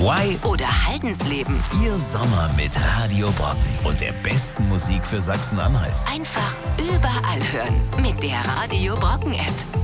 Hawaii oder Haldensleben. Ihr Sommer mit Radio Brocken und der besten Musik für Sachsen-Anhalt. Einfach überall hören mit der Radio Brocken App.